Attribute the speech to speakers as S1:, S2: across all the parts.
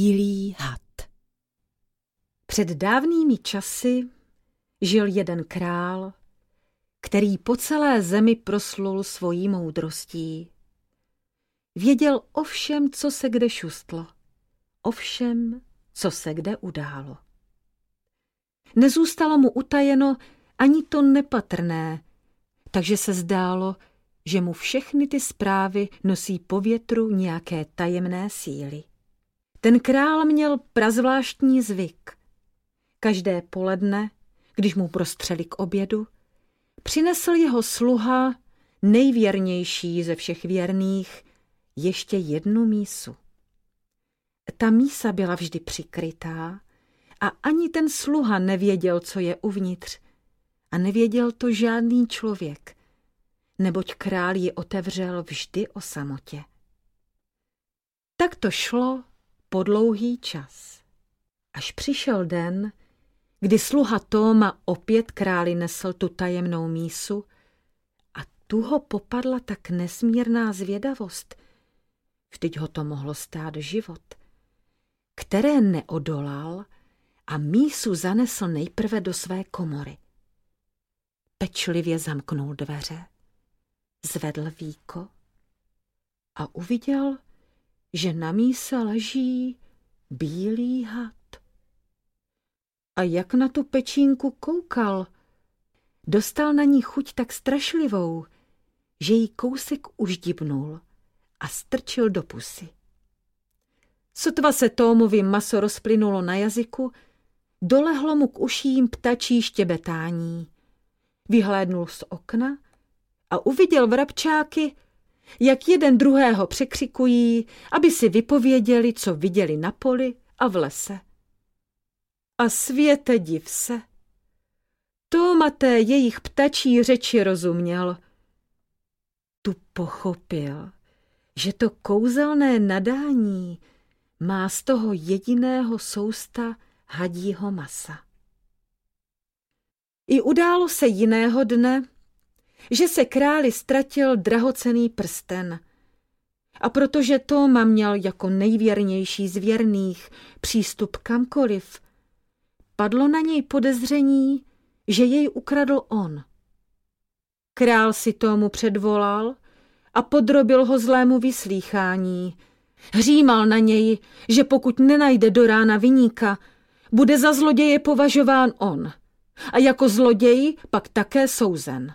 S1: Bílý had. Před dávnými časy žil jeden král, který po celé zemi proslul svojí moudrostí. Věděl o všem, co se kde šustlo, o všem, co se kde událo. Nezůstalo mu utajeno ani to nepatrné, takže se zdálo, že mu všechny ty zprávy nosí po větru nějaké tajemné síly. Ten král měl prazvláštní zvyk. Každé poledne, když mu prostřeli k obědu, přinesl jeho sluha, nejvěrnější ze všech věrných, ještě jednu mísu. Ta mísa byla vždy přikrytá a ani ten sluha nevěděl, co je uvnitř, a nevěděl to žádný člověk, neboť král ji otevřel vždy o samotě. Tak to šlo po dlouhý čas. Až přišel den, kdy sluha Tóma opět králi nesl tu tajemnou mísu a tu ho popadla tak nesmírná zvědavost, vždyť ho to mohlo stát život, které neodolal a mísu zanesl nejprve do své komory. Pečlivě zamknul dveře, zvedl víko a uviděl, že na míse leží bílý had. A jak na tu pečínku koukal, dostal na ní chuť tak strašlivou, že jí kousek uždibnul a strčil do pusy. Sotva se Tómovi maso rozplynulo na jazyku, dolehlo mu k uším ptačí štěbetání. Vyhlédnul z okna a uviděl vrabčáky, jak jeden druhého překřikují, aby si vypověděli, co viděli na poli a v lese. A světe div se, Tóma té jejich ptačí řeči rozuměl. Tu pochopil, že to kouzelné nadání má z toho jediného sousta hadího masa. I událo se jiného dne, že se králi ztratil drahocenný prsten. A protože Tóma měl jako nejvěrnější z věrných přístup kamkoliv, padlo na něj podezření, že jej ukradl on. Král si Tómu předvolal a podrobil ho zlému vyslýchání. Hřímal na něj, že pokud nenajde do rána viníka, bude za zloděje považován on a jako zloděj pak také souzen.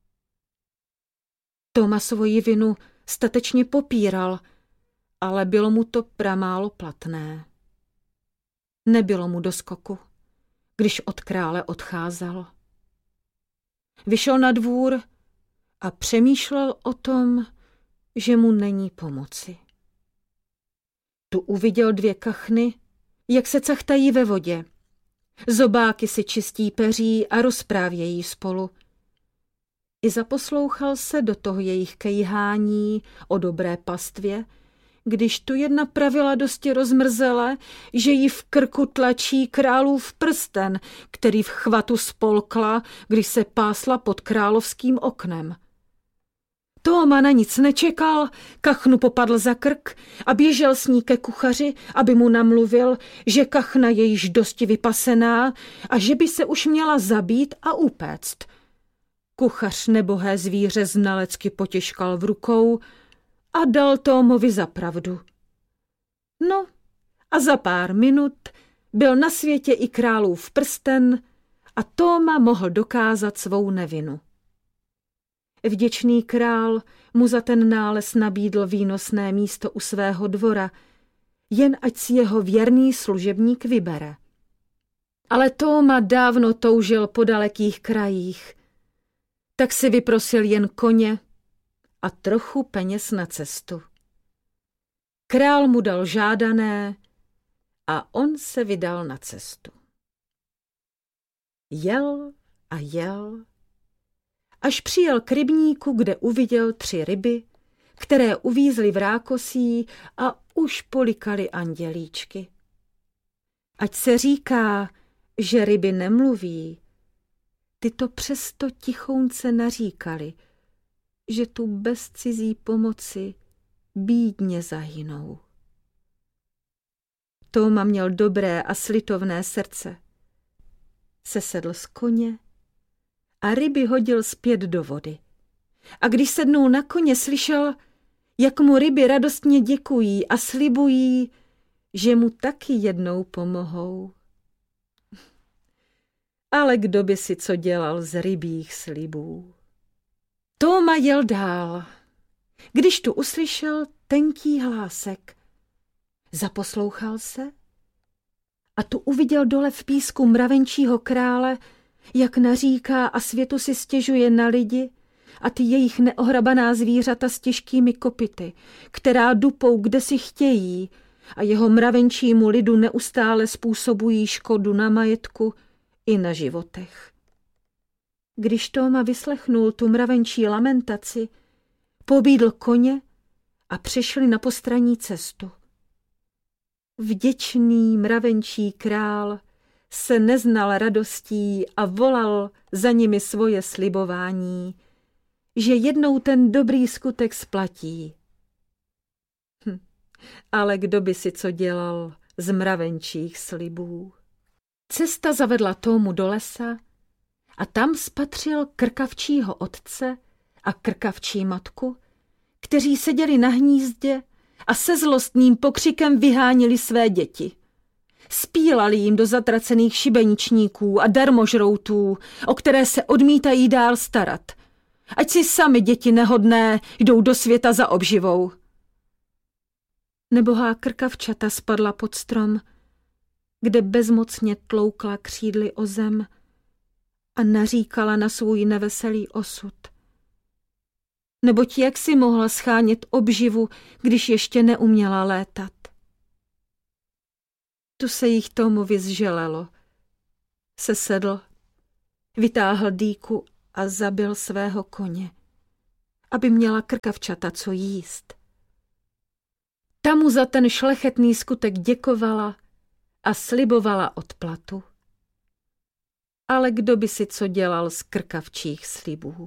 S1: Tóma svoji vinu statečně popíral, ale bylo mu to pramálo platné. Nebylo mu do skoku, když od krále odcházel. Vyšel na dvůr a přemýšlel o tom, že mu není pomoci. Tu uviděl dvě kachny, jak se cachtají ve vodě. Zobáky si čistí peří a rozprávějí spolu. I zaposlouchal se do toho jejich kejhání o dobré pastvě, když tu jedna pravila dosti rozmrzele, že jí v krku tlačí králův prsten, který v chvatu spolkla, když se pásla pod královským oknem. Tóma na nic nečekal, kachnu popadl za krk a běžel s ní ke kuchaři, aby mu namluvil, že kachna je již dosti vypasená a že by se už měla zabít a upéct. Kuchař nebohé zvíře znalecky potěžkal v rukou a dal Tómovi za pravdu. No a za pár minut byl na světě i králův prsten a Tóma mohl dokázat svou nevinu. Vděčný král mu za ten nález nabídl výnosné místo u svého dvora, jen ať si jeho věrný služebník vybere. Ale Tóma dávno toužil po dalekých krajích, tak si vyprosil jen koně a trochu peněz na cestu. Král mu dal žádané a on se vydal na cestu. Jel a jel, až přijel k rybníku, kde uviděl 3 ryby, které uvízly v rákosí a už polikaly andělíčky. Ať se říká, že ryby nemluví, ty to přesto tichounce naříkali, že tu bez cizí pomoci bídně zahynou. Tóma měl dobré a slitovné srdce. Sesedl z koně a ryby hodil zpět do vody. A když sednul na koně, slyšel, jak mu ryby radostně děkují a slibují, že mu taky jednou pomohou. Ale kdo by si co dělal z rybích slibů? Tóma jel dál, když tu uslyšel tenký hlásek. Zaposlouchal se a tu uviděl dole v písku mravenčího krále, jak naříká a světu si stěžuje na lidi a ty jejich neohrabaná zvířata s těžkými kopyty, která dupou, kde si chtějí, a jeho mravenčímu lidu neustále způsobují škodu na majetku i na životech. Když Tóma vyslechnul tu mravenčí lamentaci, pobídl koně a přešli na postranní cestu. Vděčný mravenčí král se neznal radostí a volal za nimi svoje slibování, že jednou ten dobrý skutek splatí. Ale kdo by si co dělal z mravenčích slibů? Cesta zavedla Tómu do lesa a tam spatřil krkavčího otce a krkavčí matku, kteří seděli na hnízdě a se zlostným pokřikem vyhánili své děti. Spílali jim do zatracených šibeničníků a darmožroutů, o které se odmítají dál starat. Ať si sami děti nehodné jdou do světa za obživou. Nebohá krkavčata spadla pod strom, kde bezmocně tloukla křídly o zem a naříkala na svůj neveselý osud. Neboť jak si mohla schánět obživu, když ještě neuměla létat? Tu se jich Tómovi zželelo. Sesedl, vytáhl dýku a zabil svého koně, aby měla krkavčata co jíst. Ta mu za ten šlechetný skutek děkovala a slibovala odplatu. Ale kdo by si co dělal z krkavčích slibů?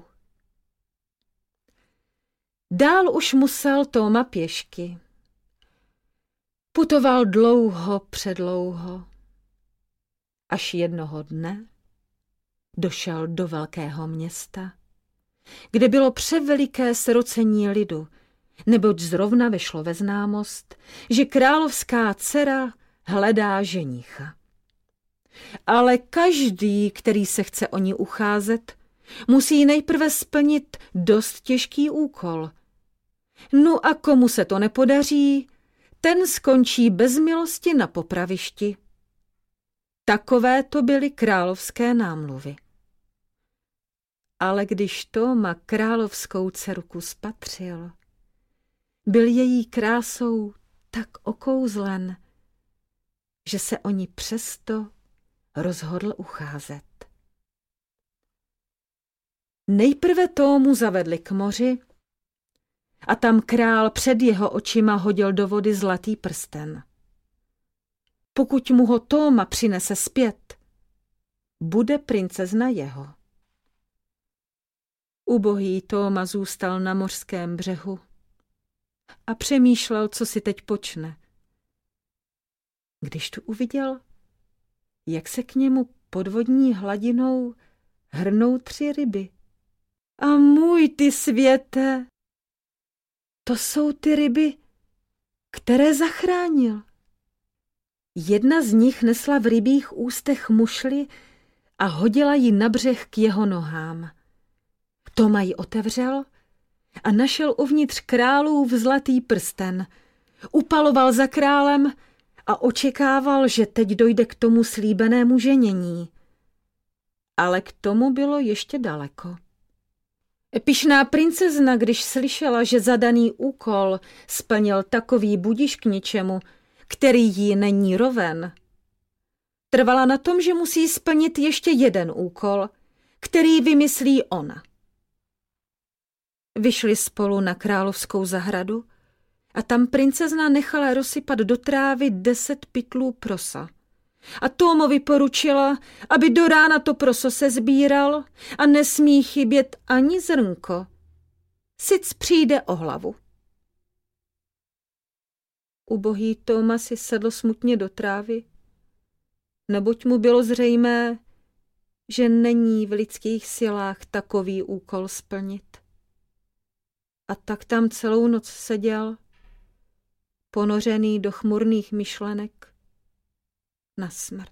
S1: Dál už musel Tóma pěšky. Putoval dlouho předlouho, až jednoho dne došel do velkého města, kde bylo převeliké srocení lidu, neboť zrovna vešlo ve známost, že královská dcera hledá ženicha. Ale každý, který se chce o ní ucházet, musí nejprve splnit dost těžký úkol. No a komu se to nepodaří, ten skončí bez milosti na popravišti. Takové to byly královské námluvy. Ale když Tóma královskou dcerku spatřil, byl její krásou tak okouzlen, že se o ní přesto rozhodl ucházet. Nejprve Tómu zavedli k moři a tam král před jeho očima hodil do vody zlatý prsten. Pokud mu ho Tóma přinese zpět, bude princezna jeho. Ubohý Tóma zůstal na mořském břehu a přemýšlel, co si teď počne. Když tu uviděl, jak se k němu pod vodní hladinou hrnou 3 ryby. A můj ty světe, to jsou ty ryby, které zachránil. Jedna z nich nesla v rybích ústech mušli a hodila ji na břeh k jeho nohám. Tóma ji otevřel a našel uvnitř králův zlatý prsten. Upaloval za králem a očekával, že teď dojde k tomu slíbenému ženění. Ale k tomu bylo ještě daleko. Pyšná princezna, když slyšela, že zadaný úkol splnil takový budiš k ničemu, který jí není roven, trvala na tom, že musí splnit ještě jeden úkol, který vymyslí ona. Vyšli spolu na královskou zahradu a tam princezna nechala rozsypat do trávy 10 pytlů prosa. A Tómovi poručila, aby do rána to proso sesbíral a nesmí chybět ani zrnko. Sic přijde o hlavu. Ubohý Tóma si sedl smutně do trávy, neboť mu bylo zřejmé, že není v lidských silách takový úkol splnit. A tak tam celou noc seděl, ponořený do chmurných myšlenek na smrt.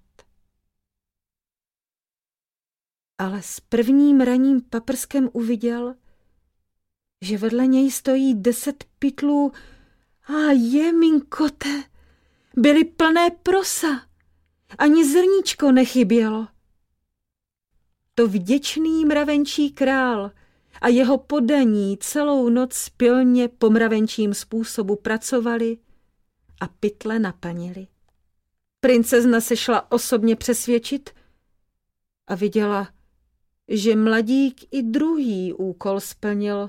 S1: Ale s prvním ranním paprskem uviděl, že vedle něj stojí 10 pytlů a jeminkote, byly plné prosa, ani zrníčko nechybělo. To vděčný mravenčí král a jeho poddaní celou noc pilně po mravenčím způsobu pracovali a pytle naplnili. Princezna se šla osobně přesvědčit a viděla, že mladík i druhý úkol splnil.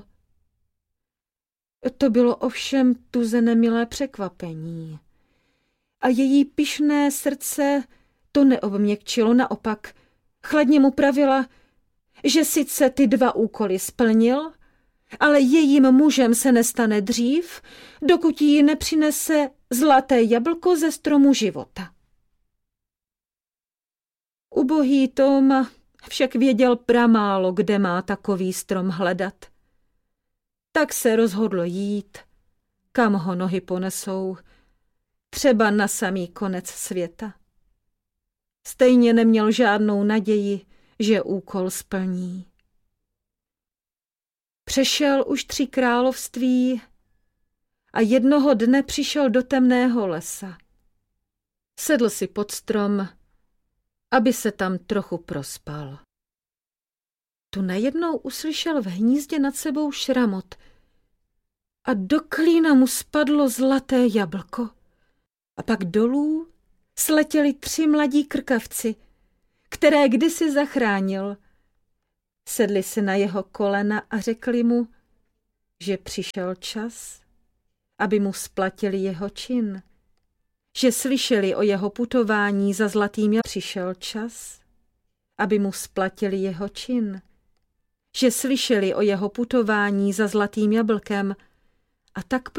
S1: To bylo ovšem tuze nemilé překvapení. A její pyšné srdce to neobměkčilo, naopak chladně mu pravila, že sice ty 2 úkoly splnil, ale jejím mužem se nestane dřív, dokud jí nepřinese zlaté jablko ze stromu života. Ubohý Tóma však věděl pramálo, kde má takový strom hledat. Tak se rozhodl jít, kam ho nohy ponesou, třeba na samý konec světa. Stejně neměl žádnou naději, že úkol splní. Přešel už 3 království a jednoho dne přišel do temného lesa. Sedl si pod strom, aby se tam trochu prospal. Tu najednou uslyšel v hnízdě nad sebou šramot a do klína mu spadlo zlaté jablko. A pak dolů sletěli 3 mladí krkavci, které kdysi zachránil. Sedli si na jeho kolena a řekli mu, že přišel čas, aby mu splatili jeho čin, že slyšeli o jeho putování za zlatým jablkem. Přišel čas, aby mu splatili jeho čin, že slyšeli o jeho putování za zlatým jablkem a tak